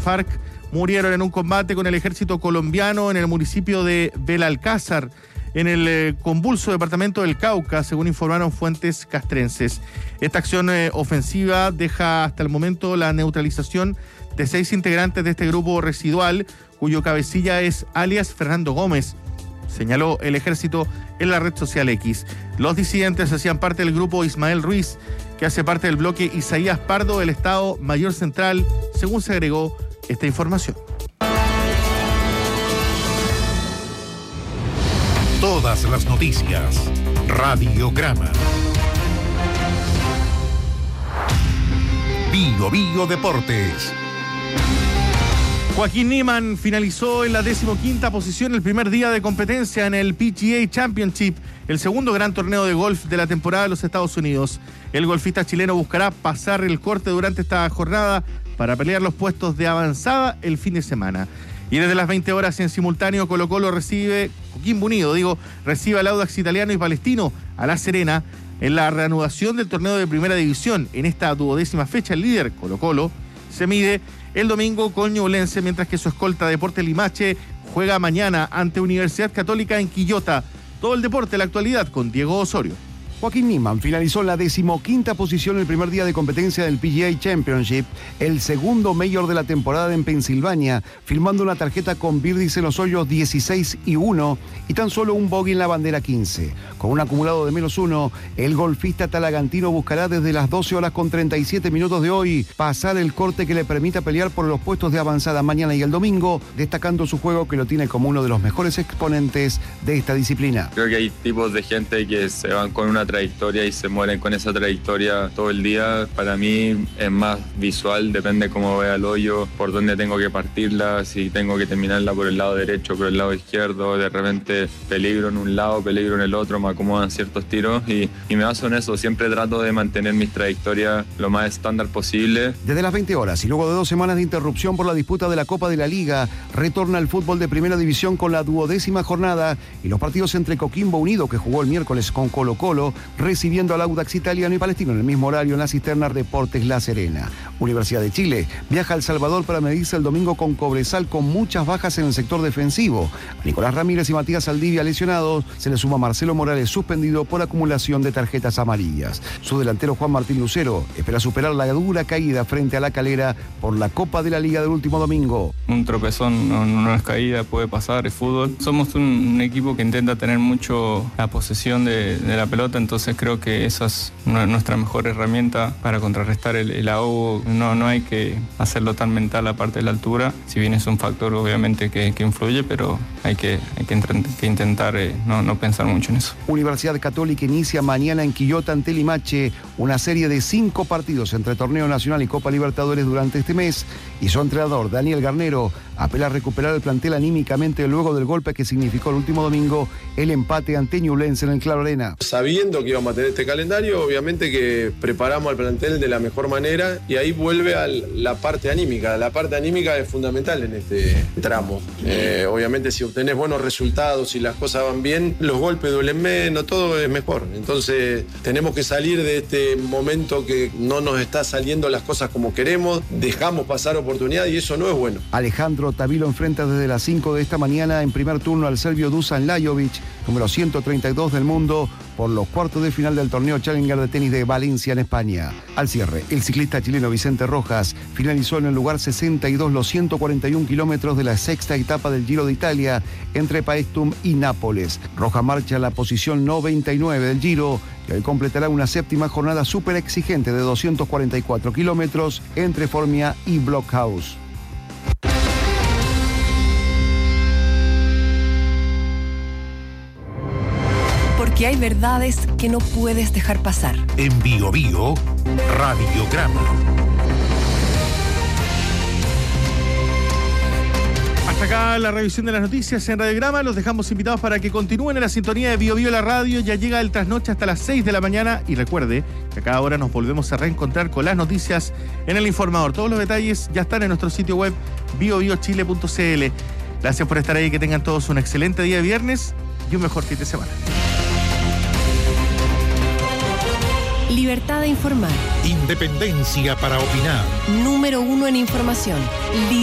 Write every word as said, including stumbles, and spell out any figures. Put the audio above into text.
FARC murieron en un combate con el ejército colombiano en el municipio de Belalcázar, en el eh, convulso departamento del Cauca, según informaron fuentes castrenses. Esta acción eh, ofensiva deja hasta el momento la neutralización de seis integrantes de este grupo residual, cuyo cabecilla es alias Fernando Gómez, señaló el ejército en la red social X. Los disidentes hacían parte del grupo Ismael Ruiz, que hace parte del bloque Isaías Pardo del Estado Mayor Central, según se agregó esta información. Todas las noticias. Radiograma. Bio Bio Deportes. Joaquín Niemann finalizó en la decimoquinta posición el primer día de competencia en el P G A Championship, el segundo gran torneo de golf de la temporada de los Estados Unidos. El golfista chileno buscará pasar el corte durante esta jornada para pelear los puestos de avanzada el fin de semana. Y desde las veinte horas en simultáneo, Colo Colo recibe, Coquimbo Unido, digo, recibe al Audax Italiano y Palestino a La Serena en la reanudación del torneo de Primera División. En esta duodécima fecha, el líder Colo Colo se mide el domingo con Ñublense, mientras que su escolta Deportes Limache juega mañana ante Universidad Católica en Quillota. Todo el deporte, la actualidad con Diego Osorio. Joaquín Niemann finalizó en la decimoquinta posición el primer día de competencia del P G A Championship, el segundo mayor de la temporada en Pensilvania, firmando una tarjeta con birdies en los hoyos dieciséis y uno y tan solo un bogey en la bandera quince. Con un acumulado de menos uno, el golfista talagantino buscará desde las doce horas con treinta y siete minutos de hoy pasar el corte que le permita pelear por los puestos de avanzada mañana y el domingo, destacando su juego que lo tiene como uno de los mejores exponentes de esta disciplina. Creo que hay tipos de gente que se van con una trayectoria y se mueren con esa trayectoria todo el día. Para mí es más visual, depende cómo vea el hoyo, por dónde tengo que partirla, si tengo que terminarla por el lado derecho, por el lado izquierdo, de repente peligro en un lado, peligro en el otro, me acomodan ciertos tiros y, y me baso en eso. Siempre trato de mantener mis trayectorias lo más estándar posible. Desde las veinte horas y luego de dos semanas de interrupción por la disputa de la Copa de la Liga, retorna el fútbol de Primera División con la duodécima jornada y los partidos entre Coquimbo Unido, que jugó el miércoles con Colo Colo, recibiendo al Audax Italiano y Palestino en el mismo horario en la cisterna Deportes La Serena. Universidad de Chile viaja a El Salvador para medirse el domingo con Cobresal, con muchas bajas en el sector defensivo. A Nicolás Ramírez y Matías Aldivia lesionados, se le suma Marcelo Morales suspendido por acumulación de tarjetas amarillas. Su delantero Juan Martín Lucero espera superar la dura caída frente a La Calera por la Copa de la Liga del último domingo. Un tropezón no, no es caída, puede pasar, es fútbol. Somos un, un equipo que intenta tener mucho la posesión de, de la pelota, entonces creo que esa es nuestra mejor herramienta para contrarrestar el, el ahogo. No, no hay que hacerlo tan mental aparte de la altura, si bien es un factor obviamente que, que influye, pero hay que, hay que, que intentar eh, no, no pensar mucho en eso. Universidad Católica inicia mañana en Quillota ante Limache una serie de cinco partidos entre Torneo Nacional y Copa Libertadores durante este mes, y su entrenador Daniel Garnero apela a recuperar el plantel anímicamente luego del golpe que significó el último domingo el empate ante Ñublense en el Claro Arena. Sabiendo que íbamos a tener este calendario, obviamente que preparamos al plantel de la mejor manera y ahí vuelve a la parte anímica. La parte anímica es fundamental en este tramo. Eh, obviamente si obtenés buenos resultados y las cosas van bien, los golpes duelen menos, todo es mejor. Entonces tenemos que salir de este momento que no nos está saliendo las cosas como queremos, dejamos pasar oportunidad y eso no es bueno. Alejandro Tavilo enfrenta desde las cinco de esta mañana en primer turno al serbio Dusan Lajovic, número ciento treinta y dos del mundo, por los cuartos de final del torneo Challenger de tenis de Valencia en España. Al cierre, el ciclista chileno Vicente Rojas finalizó en el lugar sesenta y dos los ciento cuarenta y un kilómetros de la sexta etapa del Giro de Italia entre Paestum y Nápoles. Rojas marcha a la posición noventa y nueve del Giro y hoy completará una séptima jornada súper exigente de doscientos cuarenta y cuatro kilómetros entre Formia y Blockhaus. Porque hay verdades que no puedes dejar pasar. En Bio Bio, Radiograma. Hasta acá la revisión de las noticias en Radiograma. Los dejamos invitados para que continúen en la sintonía de Bio Bio la radio. Ya llega el trasnoche hasta las seis de la mañana. Y recuerde que a cada hora nos volvemos a reencontrar con las noticias en El Informador. Todos los detalles ya están en nuestro sitio web bio bio chile punto c l. Gracias por estar ahí. Que tengan todos un excelente día de viernes y un mejor fin de semana. Libertad de informar. Independencia para opinar. Número uno en información.